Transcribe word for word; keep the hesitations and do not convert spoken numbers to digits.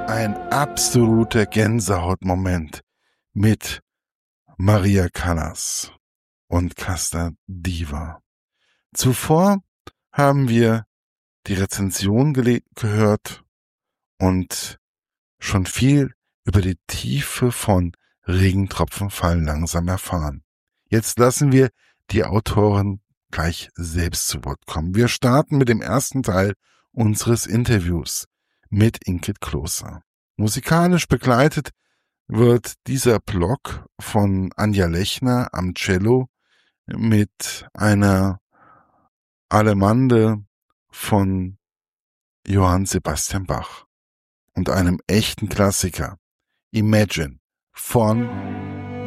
ein absoluter Gänsehautmoment mit Maria Callas und Casta Diva. Zuvor haben wir die Rezension gele- gehört und schon viel über die Tiefe von Regentropfen fallen langsam erfahren. Jetzt lassen wir die Autoren gleich selbst zu Wort kommen. Wir starten mit dem ersten Teil unseres Interviews mit Ingrid Kloser. Musikalisch begleitet wird dieser Block von Anja Lechner am Cello mit einer Allemande von Johann Sebastian Bach und einem echten Klassiker, Imagine von